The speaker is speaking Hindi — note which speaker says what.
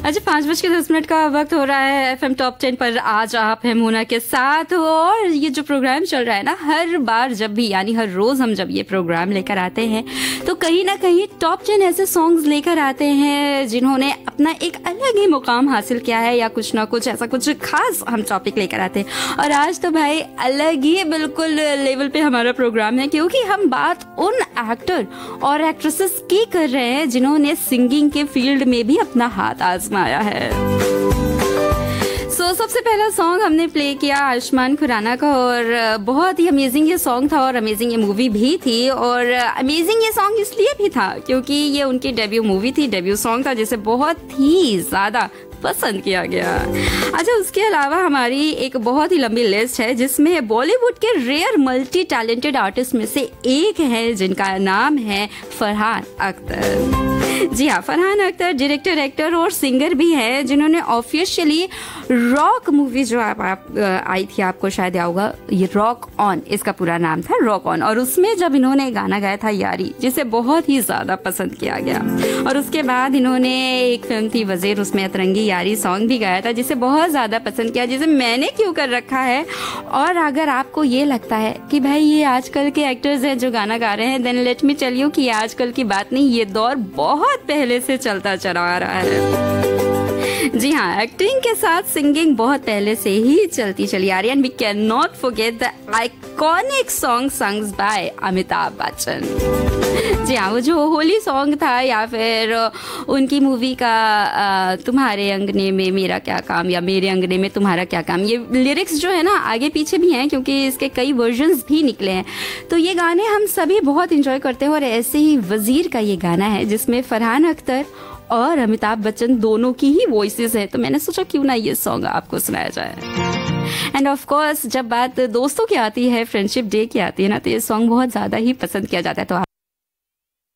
Speaker 1: अच्छा, 5:10 का वक्त हो रहा है FM टॉप 10 पर। आज आप हैं मोना के साथ और ये जो प्रोग्राम चल रहा है ना, हर बार जब भी यानी हर रोज हम जब ये प्रोग्राम लेकर आते हैं तो कहीं ना कहीं टॉप 10 ऐसे सॉन्ग्स लेकर आते हैं जिन्होंने अपना एक अलग ही मुकाम हासिल किया है या कुछ ना कुछ ऐसा कुछ खास हम टॉपिक लेकर आते हैं। और आज तो भाई अलग ही बिल्कुल लेवल पे हमारा प्रोग्राम है, क्योंकि हम बात उन एक्टर और एक्ट्रेसेस की कर रहे हैं जिन्होंने सिंगिंग के फील्ड में भी अपना हाथ आजमाया है। सबसे पहला सॉन्ग हमने प्ले किया आयुष्मान खुराना का, और बहुत ही अमेजिंग ये सॉन्ग था और अमेजिंग ये मूवी भी थी। और अमेजिंग ये सॉन्ग इसलिए भी था क्योंकि ये उनकी डेब्यू मूवी थी, डेब्यू सॉन्ग था जिसे बहुत ही ज़्यादा पसंद किया गया। अच्छा, उसके अलावा हमारी एक बहुत ही लंबी लिस्ट है जिसमें बॉलीवुड के रेयर मल्टी टैलेंटेड आर्टिस्ट में से एक है जिनका नाम है फरहान अख्तर। जी हाँ, फरहान अख्तर डायरेक्टर, एक्टर और सिंगर भी है जिन्होंने ऑफिशियली रॉक मूवी जो आप आई थी, आपको शायद याद होगा, ये रॉक ऑन इसका पूरा नाम था, रॉक ऑन। और उसमें जब इन्होंने गाना गाया था यारी, जिसे बहुत ही ज़्यादा पसंद किया गया। और उसके बाद इन्होंने एक फिल्म थी वज़ीर, उसमें अतरंगी यारी सॉन्ग भी गाया था जिसे बहुत ज़्यादा पसंद किया, जिसे मैंने क्यों कर रखा है। और अगर आपको ये लगता है कि भाई ये आजकल के एक्टर्स हैं जो गाना गा रहे हैं, then let me tell you कि ये आजकल की बात नहीं, ये दौर बहुत पहले से चलता चला आ रहा है। जी हाँ, एक्टिंग के साथ सिंगिंग बहुत पहले से ही चलती चली आ रही है। And we can not forget the iconic song संग्स bye Amitabh Bachchan. जी हाँ, वो जो होली सॉन्ग था या फिर उनकी मूवी का तुम्हारे अंगने में मेरा क्या काम या मेरे अंगने में तुम्हारा क्या काम, ये लिरिक्स जो है ना आगे पीछे भी हैं क्योंकि इसके कई वर्जन्स भी निकले हैं। तो ये गाने हम सभी बहुत इंजॉय करते हैं। और ऐसे ही वजीर का ये गाना है जिसमें फरहान अख्तर और अमिताभ बच्चन दोनों की ही वॉइसेस है, तो मैंने सोचा क्यों ना ये सॉन्ग आपको सुनाया जाए। एंड ऑफ कोर्स जब बात दोस्तों की आती है, फ्रेंडशिप डे की आती है ना, तो ये सॉन्ग बहुत ज़्यादा ही पसंद किया जाता है। तो